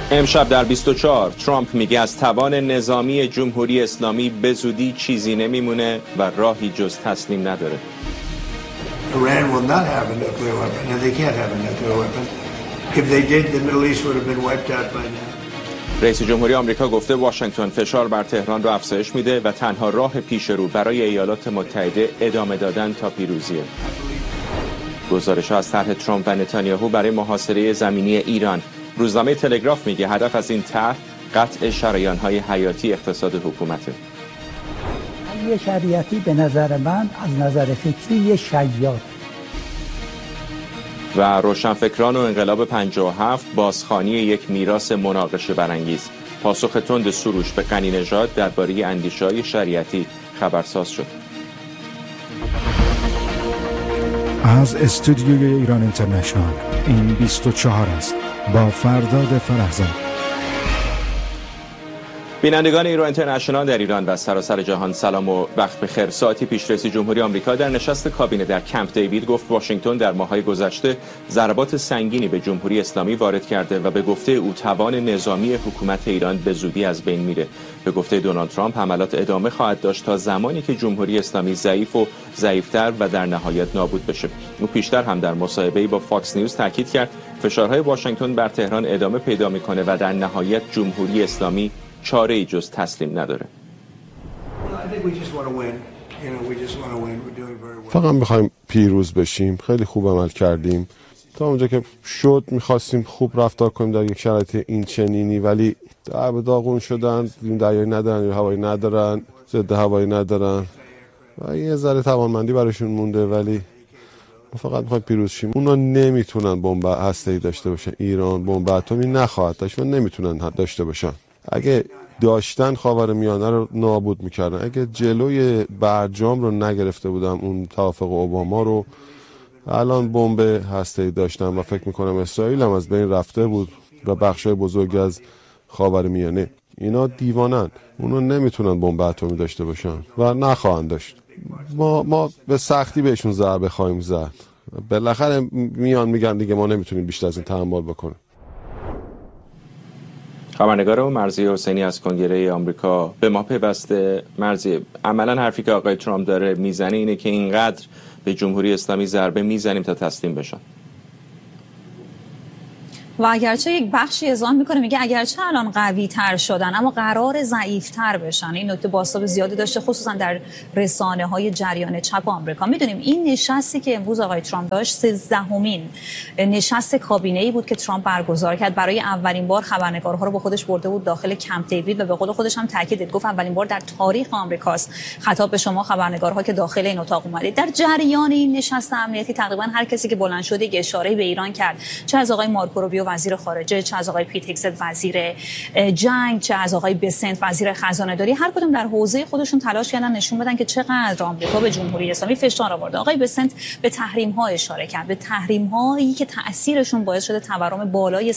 امشب در 24 ترامپ میگه از توان نظامی جمهوری اسلامی به زودی چیزی نمیمونه و راهی جز تسلیم نداره. Iran will not have a nuclear weapon, and they can't have a nuclear weapon. If they did, the Middle East would have been wiped out by now. رئیس جمهوری آمریکا گفته واشنگتن فشار بر تهران را افزایش میده و تنها راه پیش رو برای ایالات متحده ادامه دادن تا پیروزیه. گزارش‌ها از طرح ترامپ و نتانیاهو برای محاصره زمینی ایران. روزنامه تلگراف میگه هدف از این طرح قطع شریان‌های حیاتی اقتصاد حکومته. یه شریعتی به نظر من از نظر فکری یه شیاد. و روشنفکران و انقلاب 57 بازخوانی یک میراث مناقشه برانگیز. پاسخ تند سروش به غنی نژاد درباره اندیشه‌های شریعتی خبرساز شد. از استودیوی ایران اینترنشنال این 24 است با فرداد فرهزاد. بینندگان ایران اینترنشنال در ایران و سراسر جهان سلام و وقت بخیر. ساعتی پیش رئیس جمهوری آمریکا در نشست کابینه در کمپ دیوید گفت واشنگتن در ماه‌های گذشته ضربات سنگینی به جمهوری اسلامی وارد کرده و به گفته او توان نظامی حکومت ایران به زودی از بین میره. به گفته دونالد ترامپ حملات ادامه خواهد داشت تا زمانی که جمهوری اسلامی ضعیف و ضعیف‌تر و در نهایت نابود بشه. او پیشتر هم در مصاحبه‌ای با فاکس نیوز تاکید کرد فشارهای واشنگتن بر تهران ادامه پیدا می‌کنه و در نهایت جمهوری اسلامی چاره‌ای جز تسلیم نداره. فقط می‌خوایم پیروز بشیم. خیلی خوب عمل کردیم تا اونجا که شد. می‌خواستیم خوب رفتار کنیم در یک شرایط این چنینی، ولی در به داغون شدن. دریایی ندارن یا هوایی ندارن، ضد هوایی ندارن و یه ذره توانمندی براشون مونده، ولی فقط می‌خوایم پیروز شیم. اونا نمیتونن بمب هسته‌ای داشته باشن. ایران بمب اتمی نخواهد داشت و نمیتونن داشته باشن. اگه داشتن خاورمیانه رو نابود میکردن. اگه جلوی برجام رو نگرفته بودم، اون توافق اوباما رو، الان بمب هسته‌ای داشتن و فکر میکنم اسرائیل هم از بین رفته بود و بخشای بزرگی از خاورمیانه. اینا دیوانن. اونا نمیتونن بمب اتمی داشته باشن و نخواهند داشت. ما به سختی بهشون ضربه خواهیم زد. بالاخره میان میگن دیگه ما نمیتونیم بیشتر از این تحمل بکنیم. خبرنگار مرضیه حسینی از کنگره آمریکا به ما پیوسته. مرضیه، عملا حرفی که آقای ترامپ داره میزنه اینه که اینقدر به جمهوری اسلامی ضربه میزنیم تا تسلیم بشن. و اگرچه یک بخشی اذعان میکنه میگه اگرچه الان قوی تر شدن اما قرار ضعیف تر بشن. این نکته بازتاب زیادی داشته خصوصا در رسانه های جریان چپ آمریکا. میدونیم این نشستی که امروز آقای ترامپ داشت 13مین نشست کابینه‌ای بود که ترامپ برگزار کرد. برای اولین بار خبرنگارها رو با خودش برده بود داخل کمپ دیوید و به قول خودش هم تاکید گفت اولین بار در تاریخ آمریکاست. خطاب به شما خبرنگارها که داخل این اتاق اومدید. در جریان این نشست امنیتی تقریبا هر کسی که بلند شد یک اشاره به ایران کرد، چه از آقای مارکو روبیو وزیر خارجه، چه از آقای پیت هگست وزیر جنگ، چه از آقای بسنت وزیر خزانه‌داری، هر کدوم در حوزه خودشون تلاش کردن نشون بدن که چقدر آمریکا به جمهوری اسلامی فشار آورده. آقای بسنت به تحریم‌ها اشاره کرد، به تحریم‌هایی که تأثیرشون باعث شده تورم بالای 100%،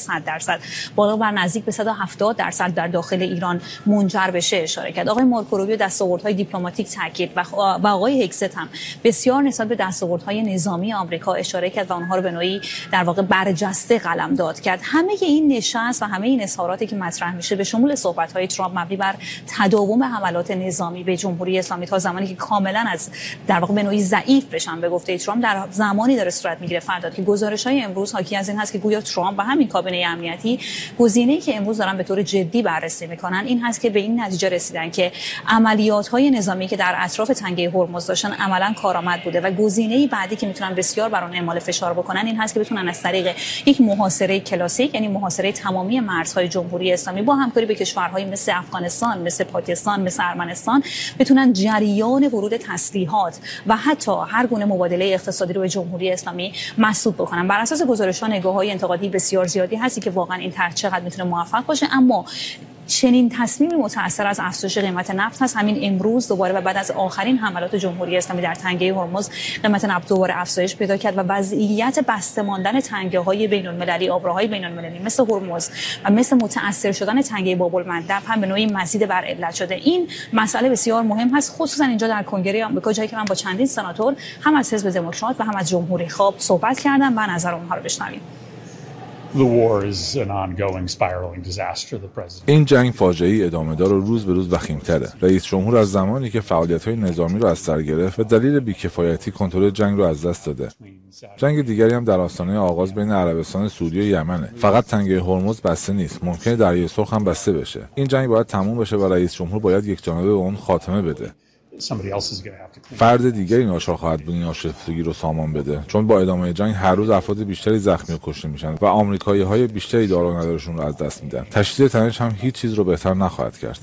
بالا بر نزدیک به 170% در داخل ایران منجر بشه اشاره کرد. آقای مارکو روبیو دستاوردهای دیپلماتیک تاکید و آقای هگست هم بسیار نسبت به دستاوردهای نظامی آمریکا اشاره کرد و اونها رو به نوعی در واقع برجسته قلمداد کرد. همه این نشست و همه این اظهاراتی که مطرح میشه به شمول صحبت‌های ترامپ مبنی بر تداوم حملات نظامی به جمهوری اسلامی تا زمانی که کاملا از در واقع به نوعی ضعیف بشن به گفته ترامپ در زمانی داره صورت میگیره فرداد که گزارش‌های امروز حاکی از این هست که گویا ترامپ و همین کابینه امنیتی گزینه‌ای که امروز دارن به طور جدی بررسی میکنن این هست که به این نتیجه رسیدن که عملیات‌های نظامی که در اطراف تنگه هرمز داشتن عملاً کارآمد بوده و گزینه‌ای بعدی که میتونن بسیار بر اون اعمال فشار بکنن این هست که بتونن از طریق یک محاصره کلاسیک، یعنی محاصره تمامی مرزهای جمهوری اسلامی با همکاری به کشورهای مثل افغانستان، مثل پاکستان، مثل ارمنستان بتونن جریان ورود تسلیحات و حتی هر گونه مبادله اقتصادی رو به جمهوری اسلامی مسدود بکنن. بر اساس گزارش‌ها نگاه‌های انتقادی بسیار زیادی هستی که واقعا این طرح چقدر میتونه موفق باشه، اما چنین تصمیمی متأثر از افزایش قیمت نفت هست. همین امروز دوباره و بعد از آخرین حملات جمهوری اسلامی در تنگه هرمز قیمت نفت دوباره افزایش پیدا کرد و وضعیت بسته ماندن تنگه‌های بین‌المللی، آبراهای بین‌المللی مثل هرمز و مثل متأثر شدن تنگه باب‌المندب هم به نوعی مزید بر علت شده. این مسئله بسیار مهم هست، خصوصا اینجا در کنگره آمریکا، جایی که من با چندین سناتور هم از حزب دموکرات و هم از جمهوری خواه صحبت کردم و نظر اونها رو بشنویم. این جنگ فاجعه‌ای ادامه دار و روز به روز وخیم‌تره. رئیس جمهور از زمانی که فعالیت‌های نظامی رو از سر گرفت و دلیل بی‌کفایتی کنترل جنگ رو از دست داده. جنگ دیگری هم در آستانه آغاز بین عربستان سعودی و یمنه. فقط تنگه هرمز بسته نیست، ممکنه دریای سرخ هم بسته بشه. این جنگ باید تموم بشه و رئیس جمهور باید یکجانبه به اون خاتمه بده. فرد دیگری ناچار خواهد بود این آشفتگی رو سامان بده، چون با ادامه جنگ هر روز افراد بیشتری زخمی و کشته میشن و آمریکایی‌های بیشتری دار و ندارشون رو از دست میدن. تشدید تنش هم هیچ چیز رو بهتر نخواهد کرد.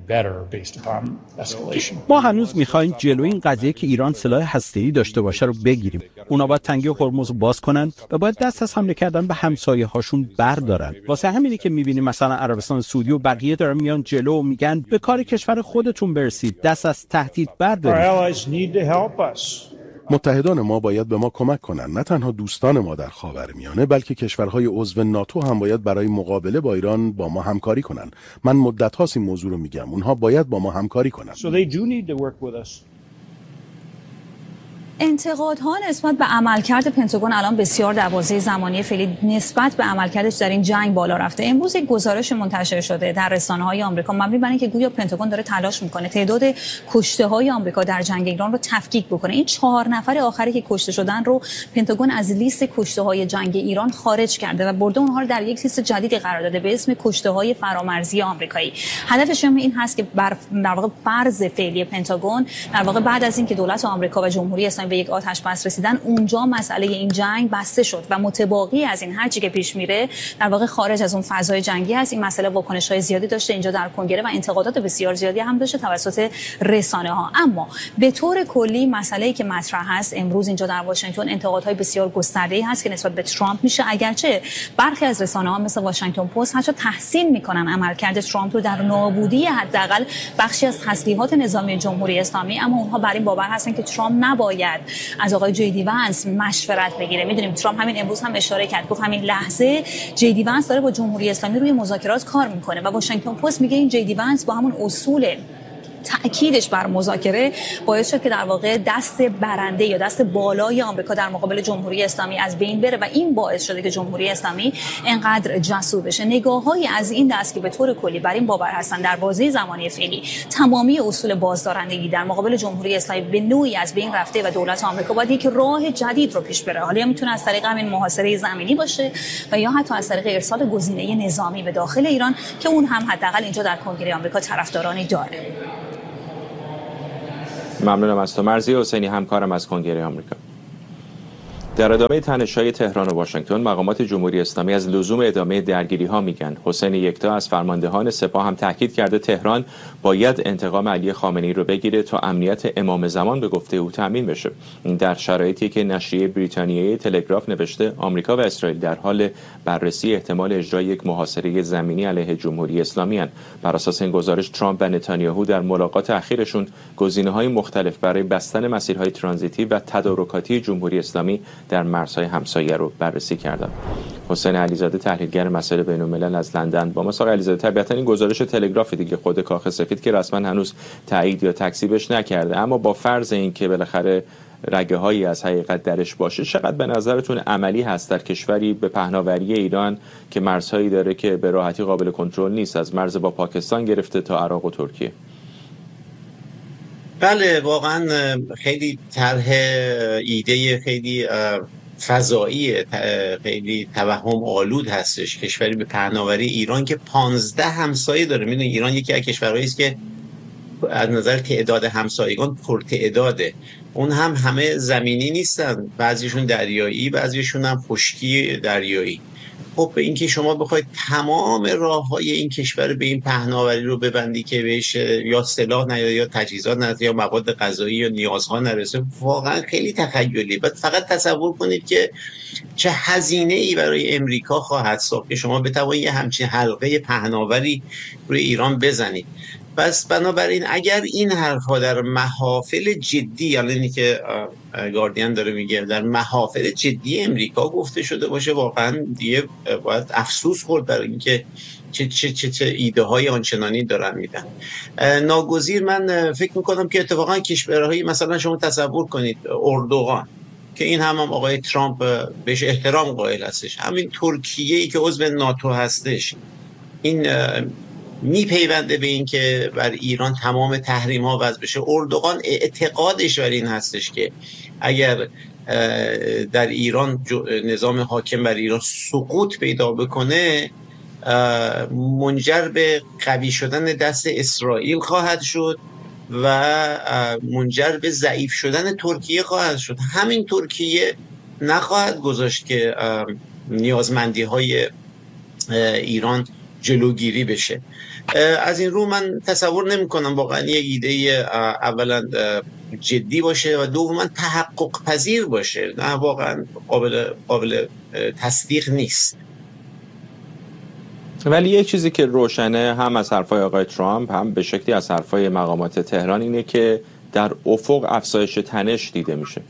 ما هنوز می‌خوایم جلوی این قضیه که ایران سلاح هسته‌ای داشته باشه رو بگیریم. اونا باید تنگه هرمز رو باز کنن و باید دست از حمله کردن به همسایه‌هاشون بردارن. واسه همینه که می‌بینیم مثلا عربستان سعودی و بقیه دارن میان جلو و میگن به کار کشور خودتون برسید، دست از تهدید بردارید. متحدان ما باید به ما کمک کنند، نه تنها دوستان ما در خاورمیانه بلکه کشورهای عضو ناتو هم باید برای مقابله با ایران با ما همکاری کنند. من مدت هاست این موضوع رو میگم، اونها باید با ما همکاری کنند. انتقادها نسبت به عملکرد پنتاگون الان بسیار در بازه زمانی فعلی نسبت به عملکردش در این جنگ بالا رفته. امروز یک گزارش منتشر شده در رسانه‌های آمریکا مبنی بر اینکه گویا پنتاگون داره تلاش میکنه تعداد کشته‌های آمریکا در جنگ ایران رو تفکیک بکنه. این 4 نفر آخری که کشته شدن رو پنتاگون از لیست کشته‌های جنگ ایران خارج کرده و برده اونها رو در یک لیست جدیدی قرار داده به اسم کشته‌های فرامرزی آمریکایی. هدفش هم این هست که در واقع فرض فعلی پنتاگون در واقع بعد از اینکه دولت آمریکا و جمهوری اسلامی به یک آتش بس رسیدن، اونجا مسئله این جنگ بسته شد و متباقی از این هر چی که پیش میره در واقع خارج از اون فضای جنگی هست. این مسئله واکنش‌های زیادی داشته اینجا در کنگره و انتقادات بسیار زیادی هم داشته توسط رسانه‌ها. اما به طور کلی مسئله‌ای که مطرح هست امروز اینجا در واشنگتن انتقادهای بسیار گسترده‌ای هست که نسبت به ترامپ میشه، اگرچه برخی از رسانه‌ها مثل واشنگتن پست حتی تحسین میکنن عملکرد ترامپ رو در نابودی حداقل بخشی از تسلیحات نظامی جمهوری اسلامی، اما اونها بر این باور هستن که ترامپ نباید از آقای جی وانس مشورت بگیره. میدونیم ترامپ همین امروز هم اشاره کرد، گفت همین لحظه جی وانس داره با جمهوری اسلامی روی مذاکرات کار میکنه و واشنگتن پست میگه این جی وانس با همون اصول تأکیدش بر مذاکره باعث شد که در واقع دست برنده یا دست بالای آمریکا در مقابل جمهوری اسلامی از بین بره و این باعث شده که جمهوری اسلامی انقدر جسور بشه. نگاه‌های از این دست که به طور کلی بر این باور هستن در بازه زمانی فعلی تمامی اصول بازدارندگی در مقابل جمهوری اسلامی به نوعی از بین رفته و دولت آمریکا باید یک راه جدید رو پیش بره. حالا میتونه از طریق همین محاصره زمینی باشه و یا حتی از طریق ارسال گزینه نظامی به داخل ایران که اون هم حداقل اینجا در کنگره آمریکا طرفدارانی داره. ممنونم از تو مرضی حسینی، همکارم از کنگره آمریکا. در ادامه تنش‌های تهران و واشنگتن، مقامات جمهوری اسلامی از لزوم ادامه درگیری‌ها میگن. حسین یکتا از فرماندهان سپاه هم تاکید کرده تهران باید انتقام علی خامنه‌ای رو بگیره تا امنیت امام زمان به گفته او تامین بشه. این در شرایطی که نشریه بریتانیایی تلگراف نوشته آمریکا و اسرائیل در حال بررسی احتمال اجرای یک محاصره زمینی علیه جمهوری اسلامی هستند. بر اساس این گزارش ترامپ و نتانیاهو در ملاقات اخیرشون گزینه‌های مختلف برای بستن مسیرهای ترانزیتی و تدارکاتی جمهوری اسلامی در مرزهای همسایه رو بررسی کردند. حسین علیزاده تحلیلگر مسائل بین‌الملل از لندن با ما. آقای علیزاده، طبیعتا این گزارش تلگراف دیگه خود کاخ سفید که رسما هنوز تایید یا تکذیبش نکرده، اما با فرض اینکه بالاخره رگه‌هایی از حقیقت درش باشه، چقدر به نظرتون عملی هست در کشوری به پهناوری ایران که مرزهایی داره که به راحتی قابل کنترل نیست، از مرز با پاکستان گرفته تا عراق و ترکیه؟ بله، واقعا خیلی طرح ایده خیلی فضایی، خیلی توهم آلود هستش. کشوری به پهناوری ایران که 15 همسایه داره. میدونی ایران یکی از کشورهایی است که از نظر تعداد همسایگان پرتعداده. اون هم همه زمینی نیستن، بعضیشون دریایی، بعضیشون هم خشکی دریایی. خب به اینکه شما بخواید تمام راههای این کشور به این پهناوری رو ببندی که بهش یا سلاح نیاد یا تجهیزات نیاد یا مواد غذایی یا نیازها نرسه، واقعا خیلی تخیلی. بعد فقط تصور کنید که چه هزینه‌ای برای امریکا خواهد ساخت که شما بتوانید یه همچین حلقه پهناوری روی ایران بزنید. پس بنابراین اگر این حرفها در محافل جدی، یعنی اینی که گاردین داره میگه در محافل جدی امریکا گفته شده باشه، واقعا دیگه باید افسوس خورد برای اینکه چه ایده های آنچنانی دارن میدن. ناگزیر من فکر میکنم که اتفاقا کشورهایی مثلا شما تصور کنید اردوغان که این هم آقای ترامپ بهش احترام قائل هستش. همین ترکیه‌ای که عضو ناتو هستش این میپیونده به این که بر ایران تمام تحریم ها وضع بشه. اردوغان اعتقادش بر این هستش که اگر در ایران نظام حاکم بر ایران سقوط پیدا بکنه منجر به قوی شدن دست اسرائیل خواهد شد و منجر به ضعیف شدن ترکیه خواهد شد. همین ترکیه نخواهد گذاشت که نیازمندی های ایران جلوگیری بشه. از این رو من تصور نمی کنم واقعا یک ایده اولا جدی باشه و دوما تحقق پذیر باشه. نه، واقعا قابل تصدیق نیست. ولی یک چیزی که روشنه هم از حرفای آقای ترامپ هم به شکلی از حرفای مقامات تهران اینه که در افق افزایش تنش دیده میشه.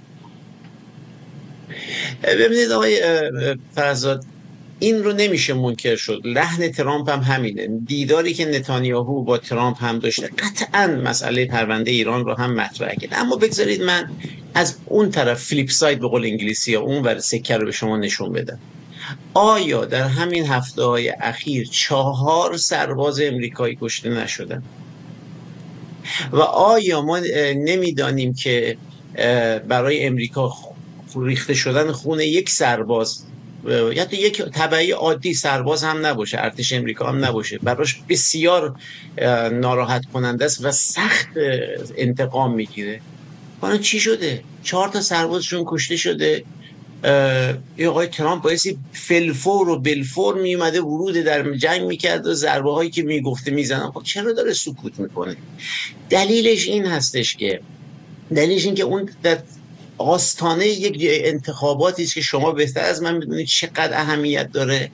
ببینید آقای فرزاد، این رو نمیشه منکر شد. لحن ترامپ هم همینه. دیداری که نتانیاهو با ترامپ هم داشته قطعاً مسئله پرونده ایران رو هم مطرح کرد. اما بگذارید من از اون طرف فلیپ ساید به قول انگلیسی ها اون ور سکه رو به شما نشون بدم. آیا در همین هفته‌های اخیر 4 سرباز امریکایی کشته نشدن؟ و آیا ما نمیدانیم که برای امریکا ریخته شدن خون یک سرباز یا تو یک تبعی عادی سرباز هم نباشه، ارتش امریکا هم نباشه، براش بسیار ناراحت کننده است و سخت انتقام میگیره؟ حالا چی شده؟ 4 تا سربازشون کشته شده. آقای ترامپ بایستی فلفور و بلفور میومده ورود در جنگ میکرد و ضربه هایی که میگفته میزنن. خب چرا داره سکوت میکنه؟ دلیلش این هستش که اون در آستانه یک انتخاباتی است که شما بهتر از من میدونید چقدر اهمیت داره.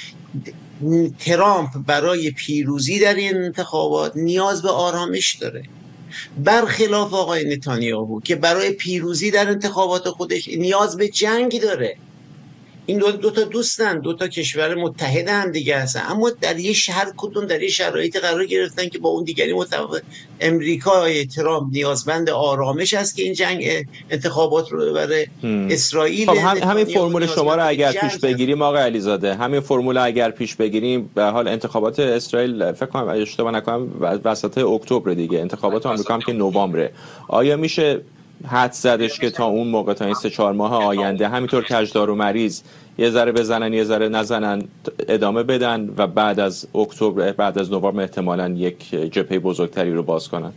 ترامپ برای پیروزی در این انتخابات نیاز به آرامش داره، برخلاف آقای نتانیاهو که برای پیروزی در انتخابات خودش نیاز به جنگ داره. این دو تا دوستن، 2 تا کشور متحد هم دیگه هستن، اما در یه شهر کدوم در یه شرایطی قرار گرفتن که با اون دیگری متفاوت. امریکای ترامپ نیازمند آرامش است که این جنگ انتخابات رو ببره. اسرائیل خب همین فرمول شما رو اگر پیش بگیریم آقای علیزاده، همین فرمول اگر پیش بگیریم، به حال انتخابات اسرائیل فکر کنم اشتباه نکنم وسط اکتبر دیگه، انتخابات آمریکا هم که نوامبره. آیا میشه حد زدش که تا اون موقع، تا این 3-4 ماه آینده همینطور کجدار و مریض یه ذره بزنن یه ذره نزنن ادامه بدن و بعد از اکتبر، بعد از نوامبر احتمالاً یک جبهه بزرگتری رو باز کنن؟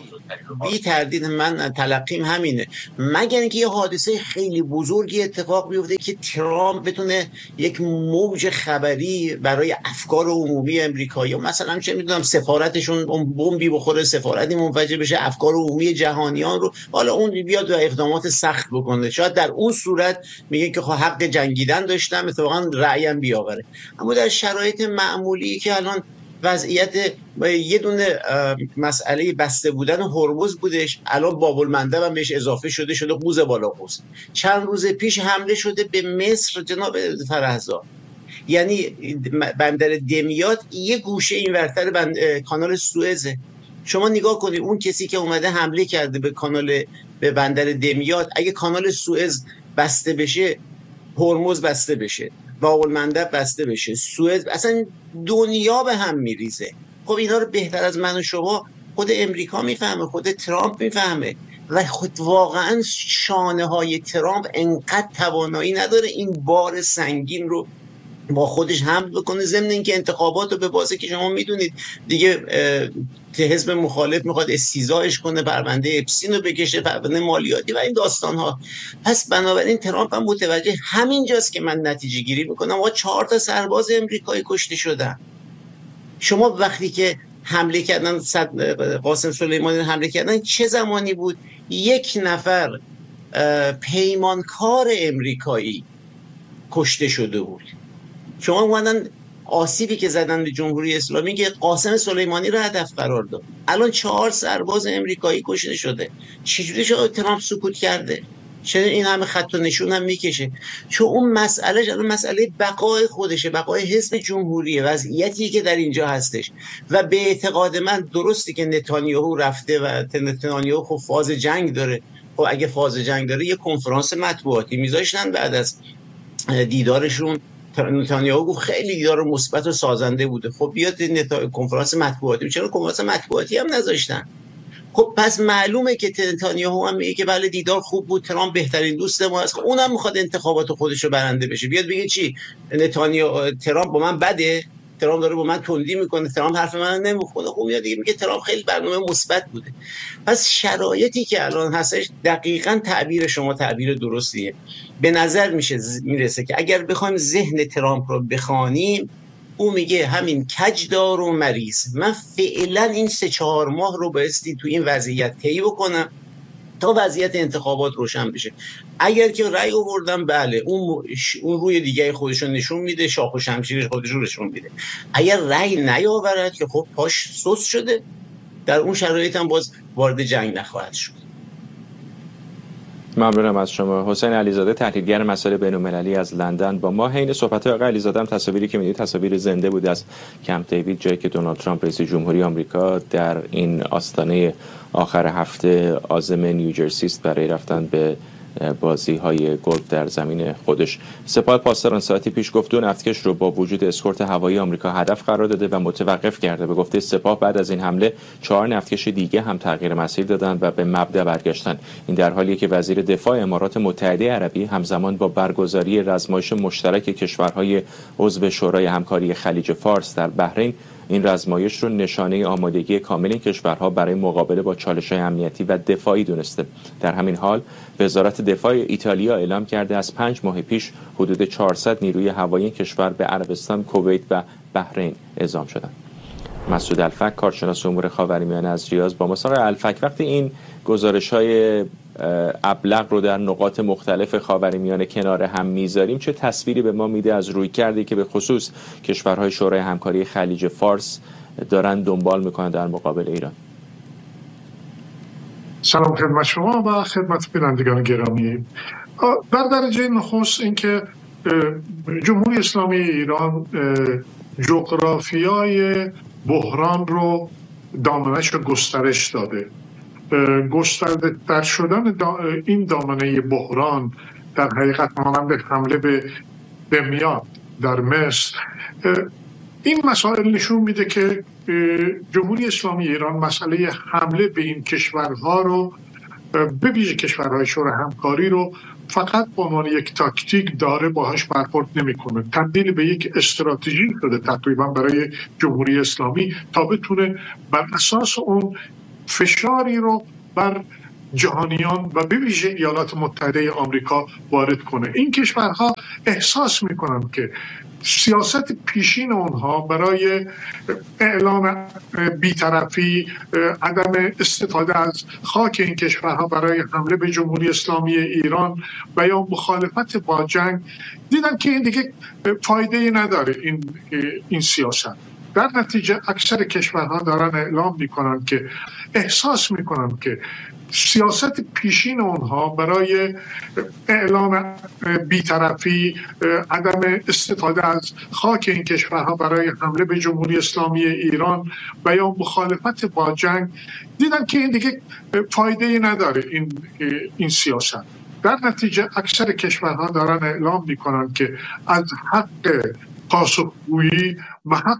بی تردید من تلقیم همینه، مگر اینکه یه حادثه خیلی بزرگی اتفاق بیفته که ترامپ بتونه یک موج خبری برای افکار عمومی امریکایی، مثلا چه میدونم سفارتشون بمبی بخوره، سفارتی منفجر بشه، افکار عمومی جهانیان رو حالا اون بیاد و اقدامات سخت بکنه. شاید در اون صورت میگه که خب حق جنگیدن داشتم، اتفاقا رأیم بیاوره. اما در شرایط معمولی که الان وضعیت یه دونه مسئله بسته بودن هرمز بودش، الان باب المندب هم بهش اضافه شده قوز بالا قوز. چند روز پیش حمله شده به مصر جناب فرهزاد، یعنی بندر دمیات یه گوشه این ورتر کانال سوئزه. شما نگاه کنید اون کسی که اومده حمله کرده به بندر دمیات، اگه کانال سوئز بسته بشه، هرمز بسته بشه، باب المندب بسته بشه، سوئد، اصلا دنیا به هم میریزه. خب اینا رو بهتر از من و شما خود امریکا میفهمه، خود ترامپ میفهمه و خود واقعا شانه های ترامپ انقدر توانایی نداره این بار سنگین رو با خودش حمل بکنه، ضمن اینکه انتخابات رو به بازه که شما میدونید دیگه حزب مخالف میخواد استیضاحش کنه، پرونده اپسین رو بکشه، پرونده مالیاتی و این داستان ها. پس بنابراین ترامپ هم متوجه همینجاست که من نتیجه گیری میکنم. 4 تا سرباز امریکایی کشته شدن. شما وقتی که حمله کردن، قاسم سلیمانی حمله کردن، چه زمانی بود؟ 1 نفر پیمانکار امریکایی کشته شده بود. شما اومدن آسیبی که زدن به جمهوری اسلامی که قاسم سلیمانی رو هدف قرار داد، الان 4 سرباز امریکایی کشته شده. چجوری شد ترامپ سکوت کرده؟ چرا این همه خط و نشون هم میکشه؟ چون اون مسئله الان مسئله بقای خودشه، بقای حزب جمهوریه، وضعیتی که در اینجا هستش. و به اعتقاد من درسته که نتانیاهو رفته و نتانیاهو خب فاز جنگ داره. خب اگه فاز جنگ داره یه کنفرانس مطبوعاتی میذاشتن بعد از دیدارشون. نتانیاهو گفت خیلی دیدار مثبت و سازنده بوده. خب بیاد کنفرانس مطبوعاتی، چرا کنفرانس مطبوعاتی هم نذاشتن؟ خب پس معلومه که نتانیاهو هم میگه که بله دیدار خوب بود، ترامپ بهترین دوست ما است. اونم میخواد انتخابات خودش رو برنده بشه. بیاد بگه چی؟ ترامپ با من بده، ترامپ داره با من تندی میکنه، ترامپ حرف من نمیخونه. خب میاد دیگه میگه ترامپ خیلی برنامه مثبت بوده. پس شرایطی که الان هستش دقیقاً تعبیر شما تعبیر درستیه. به نظر میرسه که اگر بخوایم ذهن ترامپ رو بخوانیم، او میگه همین کجدار و مریض، من فعلا این 3-4 ماه رو بایستی تو این وضعیت طی بکنم تا وضعیت انتخابات روشن بشه. اگر که رأی آوردن بله اون روی دیگه خودش رو نشون میده، شاخ و شمشیر خودش رو نشون میده. اگر رأی نیاورد که خب پاش سوس شده، در اون شرایط هم باز وارد جنگ نخواهد شد. ممنونم از شما. حسین علیزاده تحلیلگر مسائل بین‌المللی از لندن با ما. حین صحبت‌های آقای علیزاده هم تصاویری که می‌دید تصاویر زنده بود از کمپ دیوید، جایی که دونالد ترامپ رئیس جمهوری آمریکا در این آستانه آخر هفته عازم نیوجرسی است برای رفتن به بازی‌های گلف در زمین خودش. سپاه پاسداران ساعتی پیش گفت 2 نفتکش رو با وجود اسکورت هوایی آمریکا هدف قرار داده و متوقف کرده. به گفته سپاه بعد از این حمله 4 نفتکش دیگه هم تغییر مسیر دادن و به مبدا برگشتن. این در حالیه که وزیر دفاع امارات متحده عربی همزمان با برگزاری رزمایش مشترک کشورهای عضو شورای همکاری خلیج فارس در بحرین این رزمایش رو نشانه آمادگی کامل این کشورها برای مقابله با چالش‌های امنیتی و دفاعی دونسته. در همین حال وزارت دفاع ایتالیا اعلام کرده از 5 ماه پیش حدود 400 نیروی هوایی این کشور به عربستان، کویت و بحرین اعزام شدند. مسعود الفک، کارشناس امور خاورمیانه از ریاض با ما. آقای الفک، وقتی این گزارش‌های ابلغ رو در نقاط مختلف خاورمیانه کنار هم میذاریم، چه تصویری به ما میده از رویکردی که به خصوص کشورهای شورای همکاری خلیج فارس دارن دنبال میکنن در مقابل ایران؟ سلام خدمت شما و خدمت بینندگان گرامی. در درجه نخست اینکه جمهوری اسلامی ایران جغرافیای بحران رو دامنش رو گسترش داده. گسترده تر شدن این دامنه بحران در حقیقت مانند حمله به دمیان در مصر، این مسائل نشون میده که جمهوری اسلامی ایران مسئله حمله به این کشورها رو، به ویژه کشورهای شورای همکاری رو، فقط به عنوان یک تاکتیک داره باهاش برخورد نمیکنه، تبدیل به یک استراتژی شده تقریبا برای جمهوری اسلامی تا بتونه بر اساس اون فشاری رو بر جهانیان و به ویژه ایالات متحده آمریکا وارد کنه. این کشورها احساس میکنن که سیاست پیشین اونها برای اعلام بی‌طرفی، عدم استفاده از خاک این کشورها برای حمله به جمهوری اسلامی ایران و یا مخالفت با جنگ، دیدن که این دیگه فایده‌ای نداره این سیاست. در نتیجه اکثر کشورها دارن اعلام میکنن که احساس میکنن که سیاست پیشین اونها برای اعلام بی‌طرفی، عدم استفاده از خاک این کشورها برای حمله به جمهوری اسلامی ایران و یا مخالفت با جنگ، دیدن که این دیگه فایده‌ای نداره این سیاست. در نتیجه اکثر کشورها دارن اعلام میکنن که از حق پاسخگویی و حق